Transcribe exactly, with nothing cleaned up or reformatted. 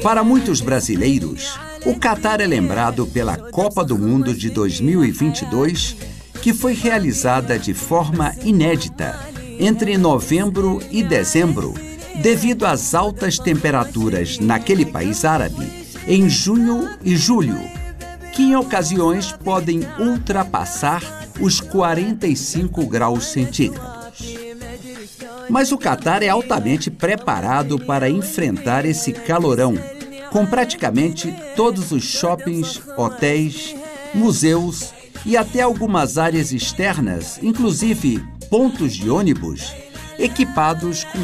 Para muitos brasileiros, o Catar é lembrado pela Copa do Mundo de dois mil e vinte e dois, que foi realizada de forma inédita entre novembro e dezembro, devido às altas temperaturas naquele país árabe em junho e julho, que em ocasiões podem ultrapassar os quarenta e cinco graus centígrados. Mas o Catar é altamente preparado para enfrentar esse calorão, com praticamente todos os shoppings, hotéis, museus e até algumas áreas externas, inclusive pontos de ônibus, equipados com